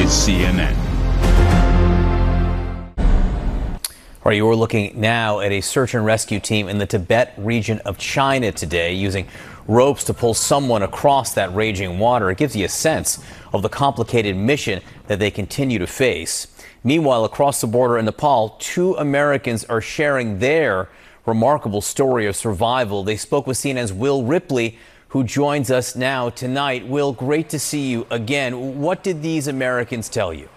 with CNN. All right, you're looking now at a search and rescue team in the Tibet region of China today using ropes to pull someone across that raging water. It gives you a sense of the complicated mission that they continue to face. Meanwhile, across the border in Nepal, 2 Americans are sharing their remarkable story of survival. They spoke with CNN's Will Ripley, who joins us now tonight. Will, great to see you again. What did these Americans tell you?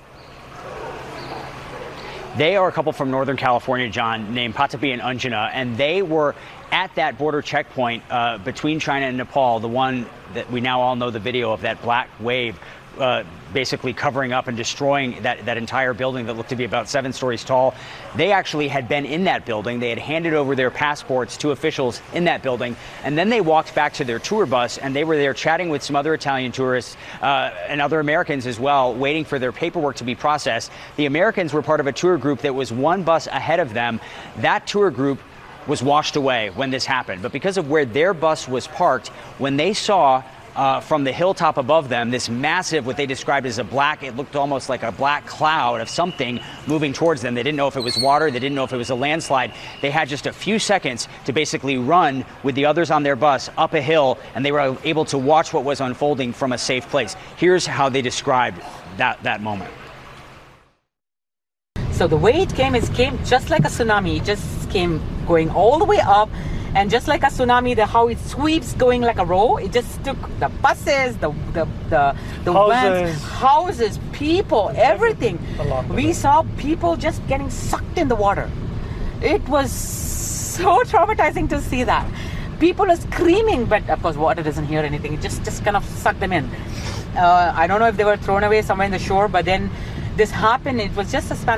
They are a couple from Northern California, John, named Patapi and Anjana, and they were at that border checkpoint between China and Nepal, the one that we now all know the video of, that black wave basically covering up and destroying that entire building that looked to be about 7 stories tall. They actually had been in that building. They had handed over their passports to officials in that building, and then they walked back to their tour bus, and they were there chatting with some other Italian tourists and other Americans as well, waiting for their paperwork to be processed. The Americans were part of a tour group that was 1 bus ahead of them. That tour group was washed away when this happened, but because of where their bus was parked, when they saw from the hilltop above them this massive, what they described as it looked almost like a black cloud of something moving towards them. They didn't know if it was water, they didn't know if it was a landslide. They had just a few seconds to basically run with the others on their bus up a hill, and they were able to watch what was unfolding from a safe place. Here's how they described that moment. So the way it came just like a tsunami. It just came going all the way up, and just like a tsunami, how it sweeps going like a row, it just took the buses, the vans, houses, people, everything. We saw people just getting sucked in the water. It was so traumatizing to see that. People are screaming, but of course water doesn't hear anything. It just kind of sucked them in. I don't know if they were thrown away somewhere in the shore, but then this happened. It was just a span